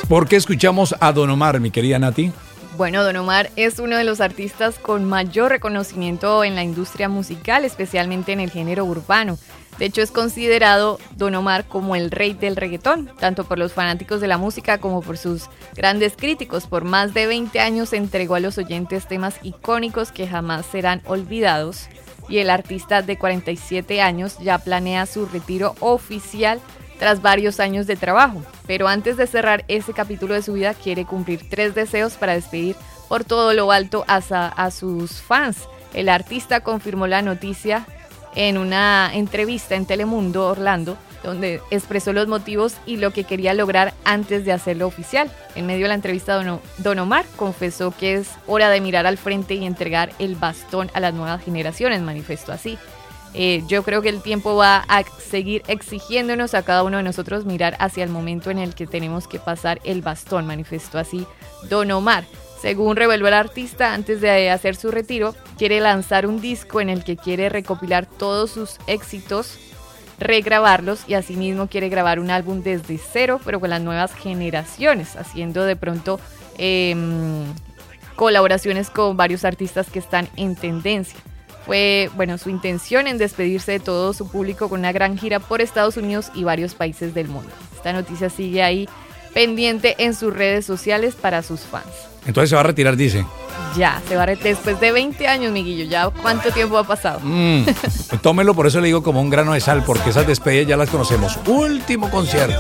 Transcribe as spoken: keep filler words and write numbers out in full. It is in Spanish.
¿Por qué escuchamos a Don Omar, mi querida Nati? Bueno, Don Omar es uno de los artistas con mayor reconocimiento en la industria musical, especialmente en el género urbano. De hecho, es considerado Don Omar como el rey del reggaetón, tanto por los fanáticos de la música como por sus grandes críticos. Por más de veinte años entregó a los oyentes temas icónicos que jamás serán olvidados. Y el artista de cuarenta y siete años ya planea su retiro oficial tras varios años de trabajo. Pero antes de cerrar ese capítulo de su vida, quiere cumplir tres deseos para despedir por todo lo alto a, a sus fans. El artista confirmó la noticia en una entrevista en Telemundo Orlando, donde expresó los motivos y lo que quería lograr antes de hacerlo oficial. En medio de la entrevista, Don, Don Omar confesó que es hora de mirar al frente y entregar el bastón a las nuevas generaciones, manifestó así. Eh, yo creo que el tiempo va a seguir exigiéndonos a cada uno de nosotros mirar hacia el momento en el que tenemos que pasar el bastón, manifestó así Don Omar. Según reveló el artista, antes de hacer su retiro, quiere lanzar un disco en el que quiere recopilar todos sus éxitos, regrabarlos y asimismo quiere grabar un álbum desde cero, pero con las nuevas generaciones, haciendo de pronto eh, colaboraciones con varios artistas que están en tendencia. Fue, bueno, su intención en despedirse de todo su público con una gran gira por Estados Unidos y varios países del mundo. Esta noticia sigue ahí pendiente en sus redes sociales para sus fans. Entonces se va a retirar, dice. Ya, se va a retirar después de veinte años, Miguillo. ¿Ya cuánto tiempo ha pasado? Mm, tómelo, por eso le digo como un grano de sal, porque esas despedidas ya las conocemos. Último concierto.